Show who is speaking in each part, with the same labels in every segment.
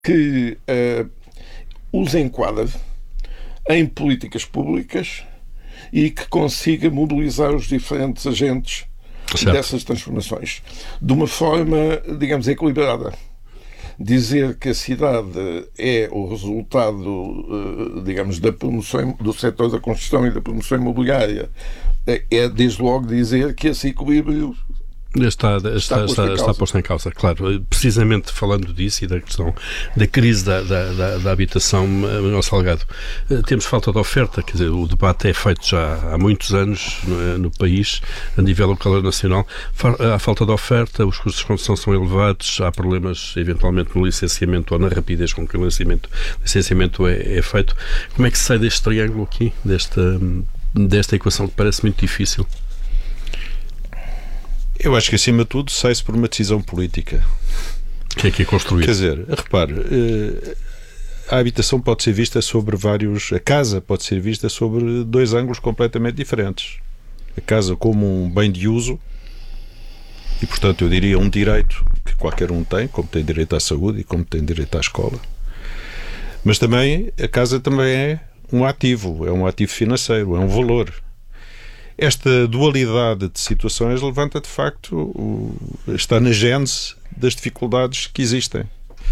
Speaker 1: que os enquadre em políticas públicas e que consiga mobilizar os diferentes agentes dessas transformações de uma forma, digamos, equilibrada. Dizer que a cidade é o resultado, digamos, da promoção do setor da construção e da promoção imobiliária é, desde logo, dizer que esse equilíbrio
Speaker 2: Está posto em causa, claro. Precisamente falando disso e da questão da crise da habitação, Manuel Salgado, temos falta de oferta, quer dizer, o debate é feito já há muitos anos no país, a nível local e nacional. Há falta de oferta, os custos de construção são elevados, há problemas eventualmente no licenciamento ou na rapidez com que o licenciamento é feito. Como é que se sai deste triângulo aqui, desta equação que parece muito difícil?
Speaker 3: Eu acho que, acima de tudo, sai-se por uma decisão política.
Speaker 2: Que é construído.
Speaker 3: Quer dizer, repare, a habitação pode ser vista sobre a casa pode ser vista sobre dois ângulos completamente diferentes. A casa como um bem de uso e, portanto, eu diria um direito que qualquer um tem, como tem direito à saúde e como tem direito à escola. Mas também, a casa também é um ativo financeiro, é um valor. Esta dualidade de situações levanta, de facto, está na gênese das dificuldades que existem.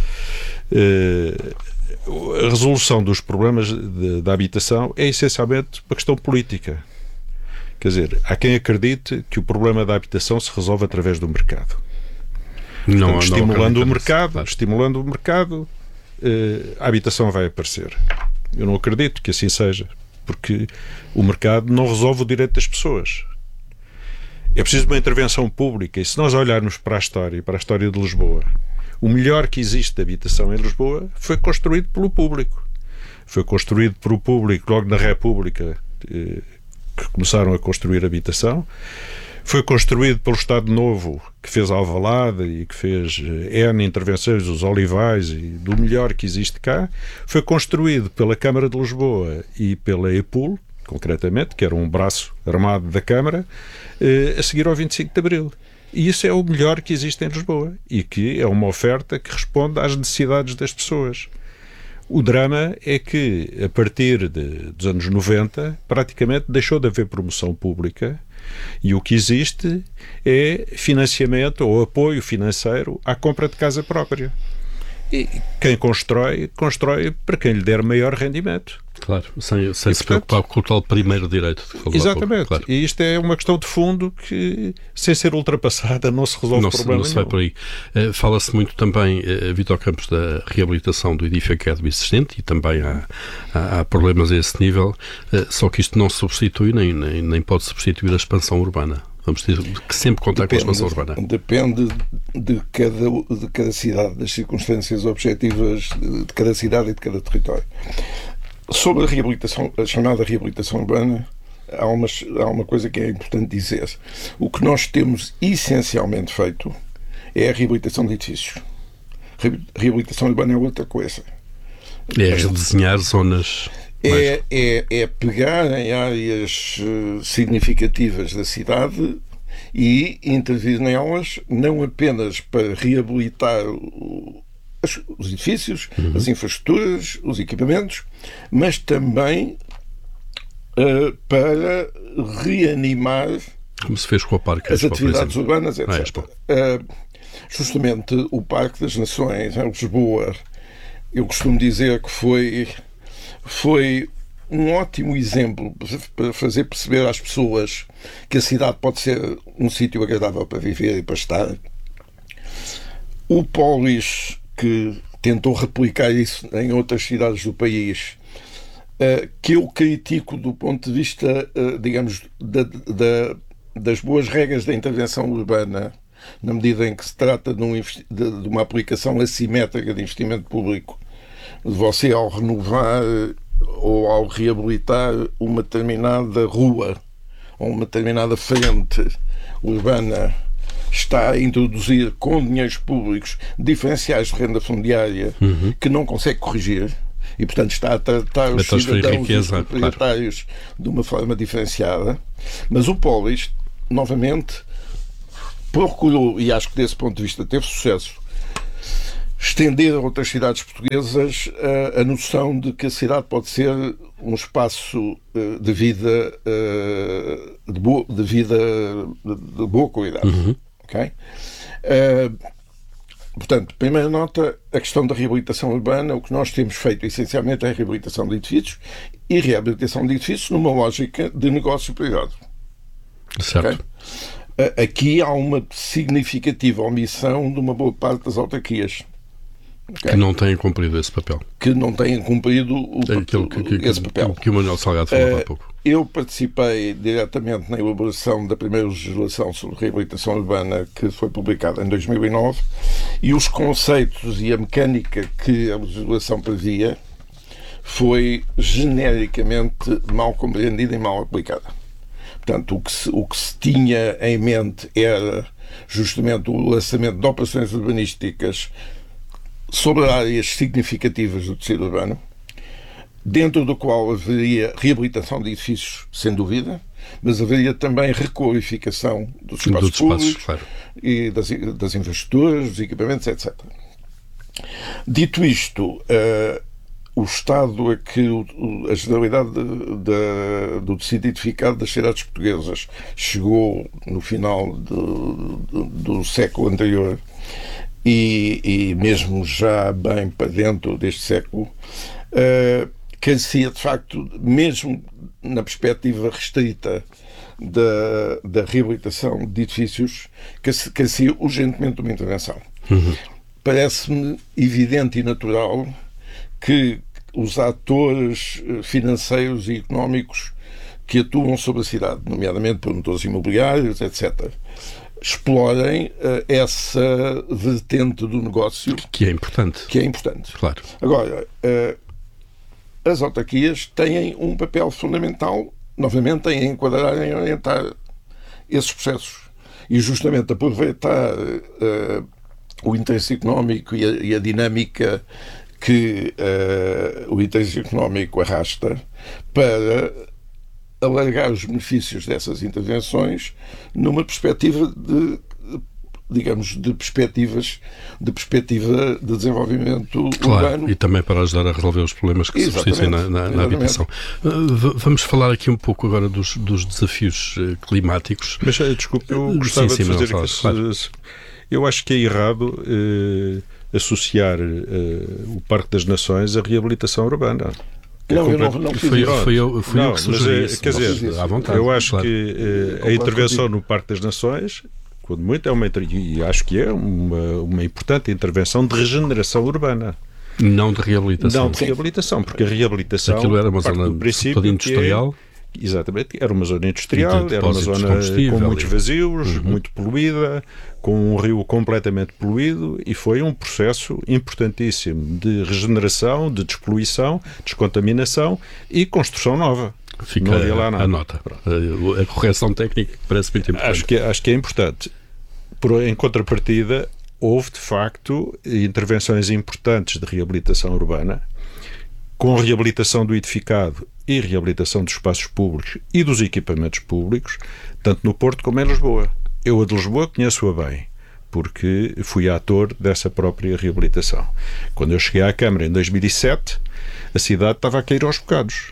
Speaker 3: A resolução dos problemas da habitação é essencialmente uma questão política. Quer dizer, há quem acredite que o problema da habitação se resolve através do mercado. Portanto, estimulando o mercado, a habitação vai aparecer. Eu não acredito que assim seja, porque o mercado não resolve o direito das pessoas. É preciso uma intervenção pública, e se nós olharmos para a história de Lisboa, o melhor que existe de habitação em Lisboa foi construído pelo público. Foi construído pelo público logo na República, que começaram a construir habitação. Foi construído pelo Estado Novo, que fez Alvalade e que fez N intervenções, os Olivais, e do melhor que existe cá. Foi construído pela Câmara de Lisboa e pela EPUL, concretamente, que era um braço armado da Câmara, a seguir ao 25 de Abril. E isso é o melhor que existe em Lisboa e que é uma oferta que responde às necessidades das pessoas. O drama é que, a partir dos anos 90, praticamente deixou de haver promoção pública e o que existe é financiamento ou apoio financeiro à compra de casa própria. E quem constrói para quem lhe der maior rendimento.
Speaker 2: Claro, sem se preocupar com o tal primeiro direito.
Speaker 3: Exatamente. Claro. E isto é uma questão de fundo que, sem ser ultrapassada, não se resolve o problema.
Speaker 2: Não se vai por aí. Fala-se muito também, Vítor Campos, da reabilitação do edifício académico existente e também há problemas a esse nível, só que isto não substitui nem pode substituir a expansão urbana. Vamos ter que sempre contar com a expansão urbana.
Speaker 1: Depende de cada cidade, das circunstâncias objetivas de cada cidade e de cada território. Sobre a chamada reabilitação urbana, há uma coisa que é importante dizer. O que nós temos essencialmente feito é a reabilitação de edifícios. Reabilitação urbana é outra coisa.
Speaker 2: É redesenhar zonas...
Speaker 1: É pegar em áreas significativas da cidade e intervir nelas não apenas para reabilitar os edifícios, as infraestruturas, os equipamentos, mas também para reanimar,
Speaker 2: como se fez com o Parque
Speaker 1: as atividades urbanas, etc. Justamente o Parque das Nações em Lisboa, eu costumo dizer que foi um ótimo exemplo para fazer perceber às pessoas que a cidade pode ser um sítio agradável para viver e para estar. O Polis, que tentou replicar isso em outras cidades do país, que eu critico do ponto de vista, digamos, das boas regras da intervenção urbana, na medida em que se trata de uma aplicação assimétrica de investimento público. Você, ao renovar ou ao reabilitar uma determinada rua ou uma determinada frente urbana, está a introduzir com dinheiros públicos diferenciais de renda fundiária que não consegue corrigir e, portanto, está a tratar os cidadãos e os proprietários de uma forma diferenciada. Mas o Polis, novamente, procurou, e acho que desse ponto de vista teve sucesso, estender a outras cidades portuguesas a noção de que a cidade pode ser um espaço de vida de boa qualidade. Okay? Portanto, primeira nota, a questão da reabilitação urbana. O que nós temos feito essencialmente é a reabilitação de edifícios e reabilitação de edifícios numa lógica de negócio privado.
Speaker 2: Certo.
Speaker 1: Okay? Aqui há uma significativa omissão de uma boa parte das autarquias. Okay?
Speaker 2: Que não têm cumprido esse papel.
Speaker 1: Que não têm cumprido esse papel.
Speaker 2: Que o Manuel Salgado falou há pouco.
Speaker 1: Eu participei diretamente na elaboração da primeira legislação sobre reabilitação urbana, que foi publicada em 2009, e os conceitos e a mecânica que a legislação previa foi genericamente mal compreendida e mal aplicada. Portanto, o que se tinha em mente era justamente o lançamento de operações urbanísticas sobre áreas significativas do tecido urbano, dentro do qual haveria reabilitação de edifícios, sem dúvida, mas haveria também requalificação dos espaços públicos, claro, e das infraestruturas, dos equipamentos, etc. Dito isto, o estado a que a generalidade do tecido edificado das cidades portuguesas chegou no final do século anterior e mesmo já bem para dentro deste século, carecia de facto, mesmo na perspectiva restrita da reabilitação de edifícios, carecia urgentemente de uma intervenção. Parece-me evidente e natural que os atores financeiros e económicos que atuam sobre a cidade, nomeadamente promotores imobiliários, etc., explorem essa vertente do negócio
Speaker 2: que é importante.
Speaker 1: Claro. Agora, as autarquias têm um papel fundamental, novamente, em enquadrar e orientar esses processos e justamente aproveitar o interesse económico e a dinâmica que o interesse económico arrasta para alargar os benefícios dessas intervenções numa perspectiva de perspectiva de desenvolvimento urbano.
Speaker 2: E também para ajudar a resolver os problemas que se precisam na habitação. Vamos falar aqui um pouco agora dos desafios climáticos.
Speaker 3: Mas, desculpe, eu gostava de fazer claro. Eu acho que é errado associar o Parque das Nações à reabilitação urbana.
Speaker 1: Não
Speaker 2: fui eu que sugeri isso.
Speaker 3: Quer dizer,
Speaker 2: à vontade,
Speaker 3: eu acho que a intervenção no Parque das Nações, quando muito, e acho que é uma importante intervenção de regeneração urbana.
Speaker 2: Não de reabilitação.
Speaker 3: Não de reabilitação, porque a reabilitação...
Speaker 2: Aquilo era uma zona toda industrial.
Speaker 3: Exatamente, era uma zona industrial, era uma zona com muitos vazios, muito poluída, com um rio completamente poluído, e foi um processo importantíssimo de regeneração, de despoluição, descontaminação e construção nova.
Speaker 2: Fica a nota. A correção técnica parece muito importante.
Speaker 3: Acho que é importante. Em contrapartida, houve de facto intervenções importantes de reabilitação urbana, com reabilitação do edificado e reabilitação dos espaços públicos e dos equipamentos públicos, tanto no Porto como em Lisboa. Eu a de Lisboa conheço-a bem, porque fui ator dessa própria reabilitação. Quando eu cheguei à Câmara em 2007, a cidade estava a cair aos bocados.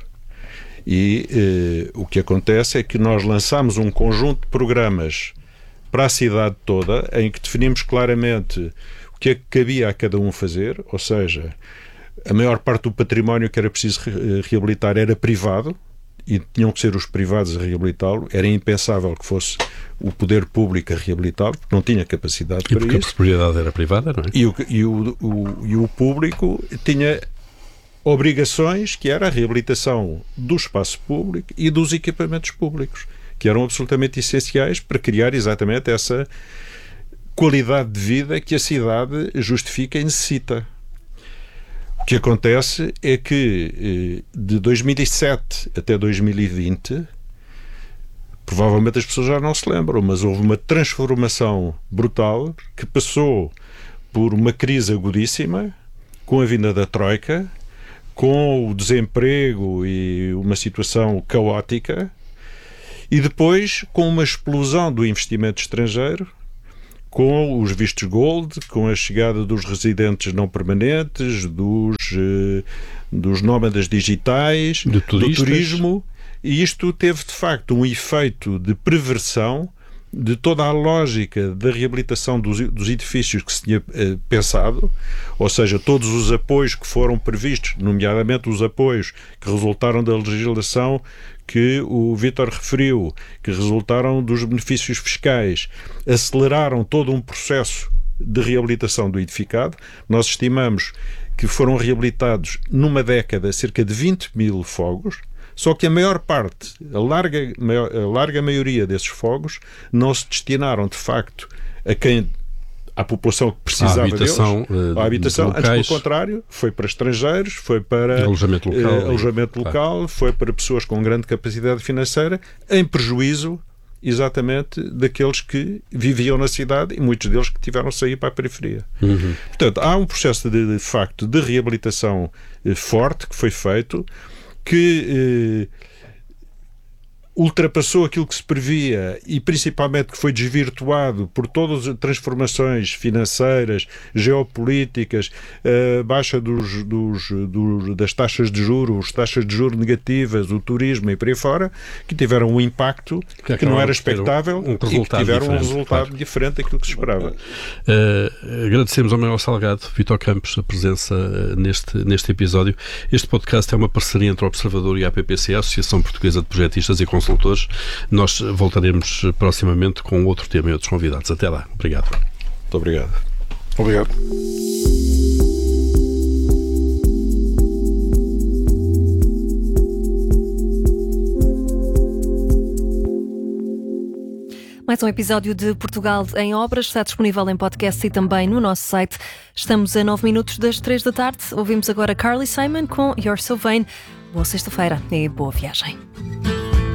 Speaker 3: E o que acontece é que nós lançámos um conjunto de programas para a cidade toda, em que definimos claramente o que é que cabia a cada um fazer, ou seja, a maior parte do património que era preciso reabilitar era privado e tinham que ser os privados a reabilitá-lo. Era impensável que fosse o poder público a reabilitá-lo, porque não tinha capacidade para isso.
Speaker 2: E porque a propriedade era privada, não é?
Speaker 3: E o público tinha obrigações, que era a reabilitação do espaço público e dos equipamentos públicos, que eram absolutamente essenciais para criar exatamente essa qualidade de vida que a cidade justifica e necessita. O que acontece é que de 2007 até 2020, provavelmente as pessoas já não se lembram, mas houve uma transformação brutal que passou por uma crise agudíssima, com a vinda da Troika, com o desemprego e uma situação caótica, e depois com uma explosão do investimento estrangeiro, com os vistos gold, com a chegada dos residentes não permanentes, dos nómadas digitais, do turismo, e isto teve de facto um efeito de perversão de toda a lógica da reabilitação dos edifícios que se tinha pensado, ou seja, todos os apoios que foram previstos, nomeadamente os apoios que resultaram da legislação que o Vítor referiu, que resultaram dos benefícios fiscais, aceleraram todo um processo de reabilitação do edificado. Nós estimamos que foram reabilitados numa década cerca de 20 mil fogos, só que a maior parte, a larga maioria desses fogos não se destinaram de facto à população que precisava deles, à habitação, antes pelo contrário, foi para estrangeiros, foi para alojamento local, foi para pessoas com grande capacidade financeira, em prejuízo exatamente daqueles que viviam na cidade e muitos deles que tiveram de sair para a periferia. Portanto, há um processo de facto de reabilitação forte que foi feito, que ultrapassou aquilo que se previa e principalmente que foi desvirtuado por todas as transformações financeiras, geopolíticas, baixa das taxas de juros negativas, o turismo e por aí fora, que tiveram um impacto que não era expectável e que tiveram um resultado diferente daquilo que se esperava.
Speaker 2: Agradecemos ao Manuel Salgado, Vítor Campos, a presença neste episódio. Este podcast é uma parceria entre o Observador e a APPC, a Associação Portuguesa de Projetistas e Consultores. Nós voltaremos proximamente com outro tema e outros convidados. Até lá. Obrigado.
Speaker 3: Muito obrigado.
Speaker 1: Obrigado.
Speaker 4: Mais um episódio de Portugal em Obras está disponível em podcast e também no nosso site. Estamos a 9 minutos das 3 da tarde. Ouvimos agora Carly Simon com You're So Vain. Boa sexta-feira e boa viagem.